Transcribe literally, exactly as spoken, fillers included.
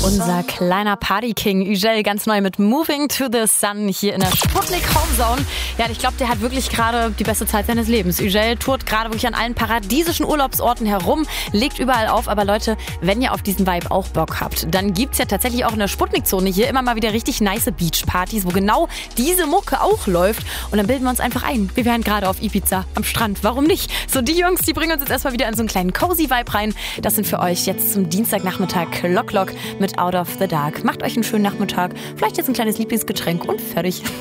Unser kleiner Party-King Yücel, ganz neu mit Moving to the Sun hier in der Sputnik Homezone. Ja, ich glaube, der hat wirklich gerade die beste Zeit seines Lebens. Yücel tourt gerade wirklich an allen paradiesischen Urlaubsorten herum, legt überall auf. Aber Leute, wenn ihr auf diesen Vibe auch Bock habt, dann gibt's ja tatsächlich auch in der Sputnik-Zone hier immer mal wieder richtig nice Beachpartys, wo genau diese Mucke auch läuft. Und dann bilden wir uns einfach ein. Wir wären gerade auf Ibiza am Strand. Warum nicht? So, die Jungs, die bringen uns jetzt erstmal wieder in so einen kleinen cozy Vibe rein. Das sind für euch jetzt zum Dienstagnachmittag Lock Lock mit Out of the Dark. Macht euch einen schönen Nachmittag, vielleicht jetzt ein kleines Lieblingsgetränk und fertig.